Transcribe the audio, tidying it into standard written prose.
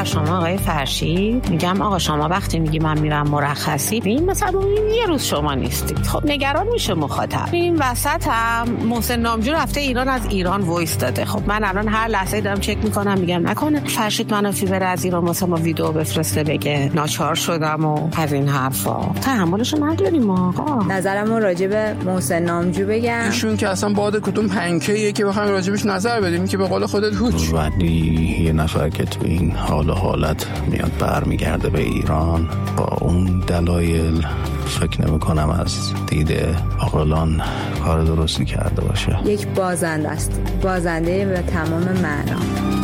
بر شما آقای فرشید، میگم آقا شما وقتی میگی من میرم مرخصی، این مثلا یه روز شما نیستید، خب نگران میشه مخاطب. این وسط هم محسن نامجو رفته ایران، از ایران وایس داده. خب من الان هر لحظه دارم چک میکنم، میگم نکنه فرشید منافی بره از ایران واسه ما ویدیو بفرسته بگه ناچار شدم و از این حرفا. تحملشو نداریم آقا. نظرمو راجع به محسن نامجو بگم، ایشون که اصلا باد کدوم پنکیه که بخوایم راجبش نظر بدیم، که به قول خودت هوچ. ولی یه نفر که تو این حال و حالت میاد برمیگرده به ایران با اون دلایل، فکر نمی کنم از دیده عاقلان کار درستی کرده باشه. یک بازنده است، بازنده به تمام معنا.